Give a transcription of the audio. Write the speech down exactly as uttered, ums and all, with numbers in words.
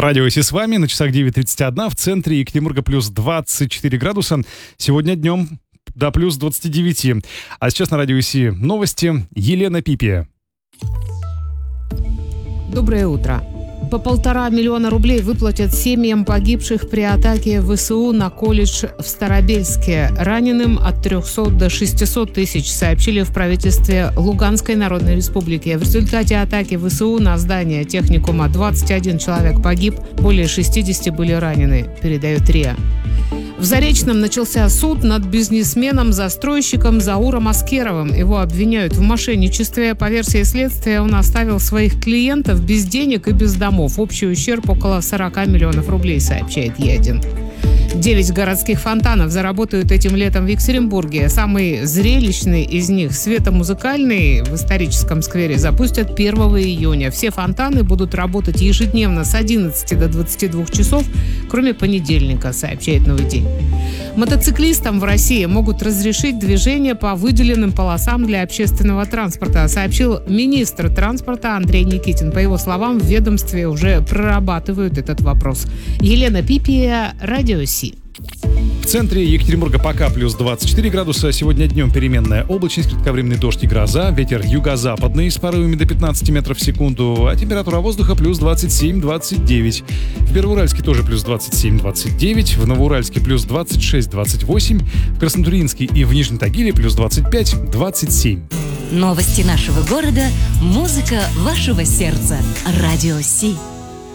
Радио Си с вами, на часах девять тридцать один, в центре Екатеринбурга плюс двадцать четыре градуса. Сегодня днем до плюс двадцать девять. А сейчас на Радио Си новости. Елена Пипия. Доброе утро. По полтора миллиона рублей выплатят семьям погибших при атаке ВСУ на колледж в Старобельске. Раненым от трехсот до шестисот тысяч, сообщили в правительстве Луганской Народной Республики. В результате атаки ВСУ на здание техникума двадцать один человек погиб, более шестидесяти были ранены, передает РИА. В Заречном начался суд над бизнесменом-застройщиком Зауром Аскеровым. Его обвиняют в мошенничестве. По версии следствия, он оставил своих клиентов без денег и без домов. Общий ущерб около сорока миллионов рублей, сообщает Е один. Девять городских фонтанов заработают этим летом в Екатеринбурге. Самый зрелищный из них, светомузыкальный, в историческом сквере запустят первого июня. Все фонтаны будут работать ежедневно с одиннадцати до двадцати двух часов, кроме понедельника, сообщает «Новый день». Мотоциклистам в России могут разрешить движение по выделенным полосам для общественного транспорта, сообщил министр транспорта Андрей Никитин. По его словам, в ведомстве уже прорабатывают этот вопрос. Елена Пипия, Радио Си. В центре Екатеринбурга пока плюс двадцать четыре градуса. Сегодня днем переменная облачность, кратковременный дождь и гроза. Ветер юго-западный с порывами до пятнадцати метров в секунду. А температура воздуха плюс двадцать семь двадцать девять. В Первоуральске тоже плюс двадцать семь двадцать девять. В Новоуральске плюс двадцать шесть двадцать восемь. В Краснотурьинске и в Нижнем Тагиле плюс двадцать пять двадцать семь. Новости нашего города. Музыка вашего сердца. Радио Си.